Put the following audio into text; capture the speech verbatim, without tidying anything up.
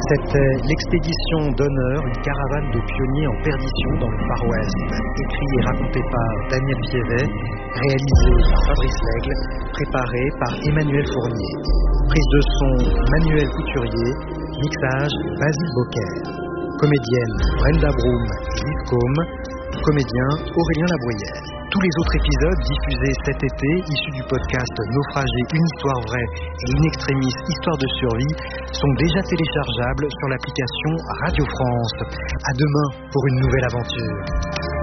C'était l'expédition d'honneur, une caravane de pionniers en perdition dans le Far West, écrit et raconté par Daniel Piévet, réalisé par Fabrice Lègle, préparé par Emmanuel Fournier. Prise de son Manuel Couturier, mixage Basile Bocquer. Comédienne Brenda Broom et Lise Côme, comédien Aurélien Labruyère. Tous les autres épisodes diffusés cet été, issus du podcast Naufragé, une histoire vraie et In Extremis, histoire de survie, sont déjà téléchargeables sur l'application Radio France. À demain pour une nouvelle aventure.